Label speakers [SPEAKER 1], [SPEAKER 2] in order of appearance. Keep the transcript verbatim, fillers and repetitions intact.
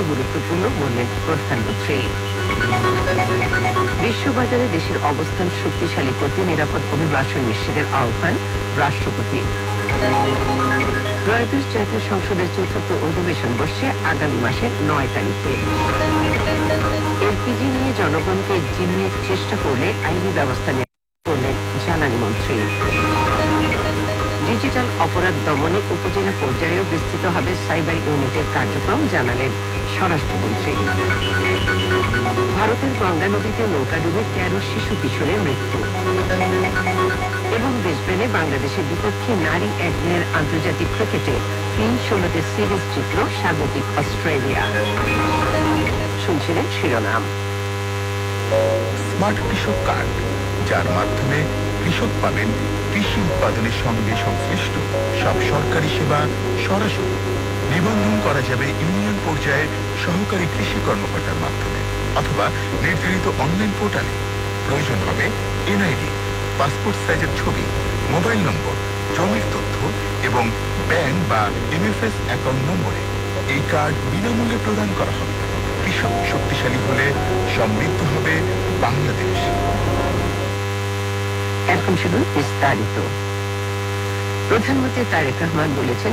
[SPEAKER 1] গুরুত্বপূর্ণ বললেন প্রধানমন্ত্রী। বিশ্ববাজারে দেশের অবস্থান শক্তিশালী করতে নিরাপদ অভিবাসন নিশ্চিতের আহ্বান রাষ্ট্রপতি। ত্রয়োদশ জাতীয় সংসদের চতুর্থ অধিবেশন বসছে আগামী মাসের নয় তারিখে। এলপিজি নিয়ে জনগণকে জিম্মিয়ে চেষ্টা করলে আইনি ব্যবস্থা নেওয়া করলেন জ্বালানি মন্ত্রী। ডিজিটাল অপরাধ দমনে উপজেলা পর্যায়েও বিস্তৃত হবে সাইবার ইউনিটের কার্যক্রম, জানালেন স্বরাষ্ট্রমন্ত্রী। ভারতের গঙ্গা নদীতে নৌকাডুবে তেরো শিশু কিশোরের মৃত্যু। এবং ব্রিসবেনে বাংলাদেশের বিপক্ষে নারী এক দিনের আন্তর্জাতিক ক্রিকেটে তিন ষোলোতে সিরিজ জিতল স্বাগতিক অস্ট্রেলিয়া। শুনছিলেন শিরোনাম।
[SPEAKER 2] স্মার্ট কৃষক কার্ড, যার মাধ্যমে কৃষক পাবেন কৃষি উৎপাদনের সঙ্গে সংশ্লিষ্ট সব সরকারি সেবা সরাসরি। নিবন্ধন করা যাবে ইউনিয়ন পর্যায়ে সহকারী কৃষি কর্মকর্তার মাধ্যমে অথবা নির্ধারিত অনলাইন পোর্টালে। প্রয়োজন হবে এনআইডি, পাসপোর্ট সাইজের ছবি, মোবাইল নম্বর, জমির তথ্য এবং ব্যাংক বা এমএফএস অ্যাকাউন্ট নম্বরে। এই কার্ড বিনামূল্যে প্রদান করা হবে। কৃষক শক্তিশালী হলে সমৃদ্ধ হবে বাংলাদেশ।
[SPEAKER 1] এখন শুধু বিস্তারিত। প্রধানমন্ত্রী তারেক রহমান বলেছেন,